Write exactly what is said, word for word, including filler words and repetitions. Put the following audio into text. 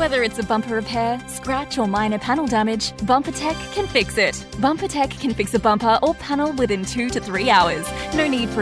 Whether it's a bumper repair, scratch or minor panel damage, BumperTech can fix it. BumperTech can fix a bumper or panel within two to three hours. No need for